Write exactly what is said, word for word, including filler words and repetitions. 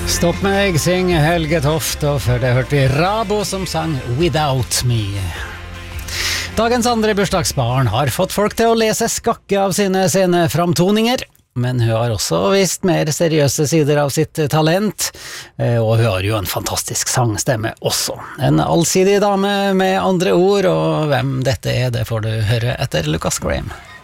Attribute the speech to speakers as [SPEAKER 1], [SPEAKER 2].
[SPEAKER 1] Stopp meg, syng Helge Toft, og før det hørte vi Rabo som sang Without Me. Dagens andre bursdagsbarn har fått folk til å lese skakke av sine sceneframtoninger, men hun har også vist mer seriøse sider av sitt talent, og hun har jo en fantastisk sangstemme også. En allsidig dame med andre ord, og hvem dette er, det får du høre etter Lucas Graham.